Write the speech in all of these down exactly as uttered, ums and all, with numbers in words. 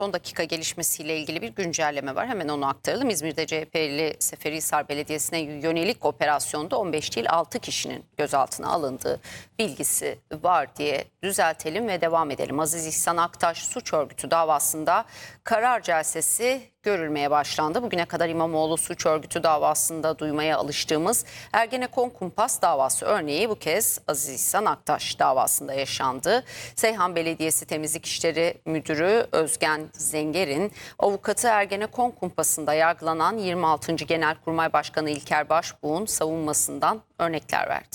Son dakika gelişmesiyle ilgili bir güncelleme var. Hemen onu aktaralım. İzmir'de C H P'li Seferihisar Belediyesi'ne yönelik operasyonda on beş değil altı kişinin gözaltına alındığı bilgisi var diye düzeltelim ve devam edelim. Aziz İhsan Aktaş suç örgütü davasında karar celsesi görülmeye başlandı. Bugüne kadar İmamoğlu suç örgütü davasında duymaya alıştığımız Ergenekon kumpas davası örneği bu kez Aziz İhsan Aktaş davasında yaşandı. Seyhan Belediyesi Temizlik İşleri Müdürü Özgen Zenger'in avukatı Ergenekon kumpasında yargılanan yirmi altıncı Genelkurmay Başkanı İlker Başbuğ'un savunmasından örnekler verdi.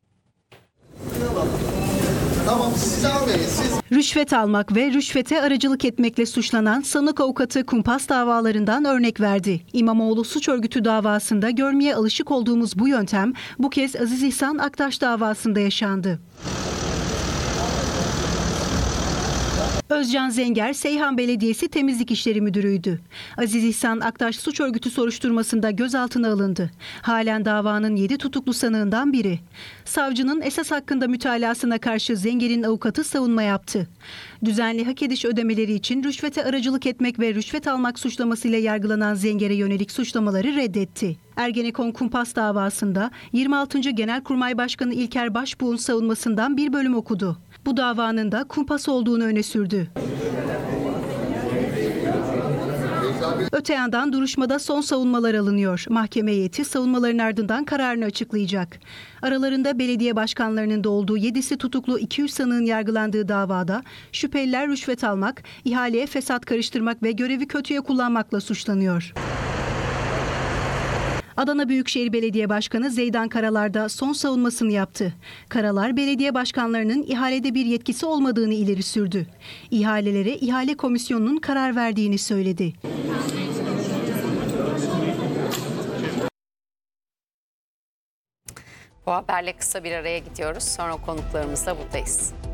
Tamam, siz almayın, siz... Rüşvet almak ve rüşvete aracılık etmekle suçlanan sanık avukatı kumpas davalarından örnek verdi. İmamoğlu suç örgütü davasında görmeye alışık olduğumuz bu yöntem bu kez Aziz İhsan Aktaş davasında yaşandı. Özcan Zenger, Seyhan Belediyesi Temizlik İşleri Müdürüydü. Aziz İhsan Aktaş suç örgütü soruşturmasında gözaltına alındı. Halen davanın yedi tutuklu sanığından biri. Savcının esas hakkında mütalasına karşı Zenger'in avukatı savunma yaptı. Düzenli hak ediş ödemeleri için rüşvete aracılık etmek ve rüşvet almak suçlamasıyla yargılanan Zenger'e yönelik suçlamaları reddetti. Ergenekon kumpas davasında yirmi altıncı Genelkurmay Başkanı İlker Başbuğ'un savunmasından bir bölüm okudu. Bu davanın da kumpas olduğunu öne sürdü. Öte yandan duruşmada son savunmalar alınıyor. Mahkeme heyeti savunmaların ardından kararını açıklayacak. Aralarında belediye başkanlarının da olduğu yedisi tutuklu iki yüz sanığın yargılandığı davada şüpheliler rüşvet almak, ihaleye fesat karıştırmak ve görevi kötüye kullanmakla suçlanıyor. Adana Büyükşehir Belediye Başkanı Zeydan Karalar da son savunmasını yaptı. Karalar, belediye başkanlarının ihalede bir yetkisi olmadığını ileri sürdü. İhalelere ihale komisyonunun karar verdiğini söyledi. Bu haberle kısa bir araya gidiyoruz. Sonra konuklarımızla buradayız.